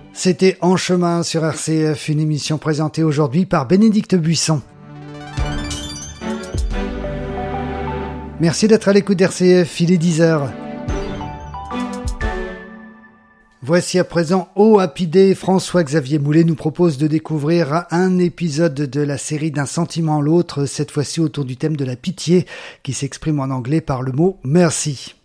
C'était En chemin sur RCF, une émission présentée aujourd'hui par Bénédicte Buisson. Merci d'être à l'écoute d'RCF, il est 10h. Voici à présent Oh Happy Day. François-Xavier Moulet nous propose de découvrir un épisode de la série D'un sentiment à l'autre, cette fois-ci autour du thème de la pitié, qui s'exprime en anglais par le mot mercy.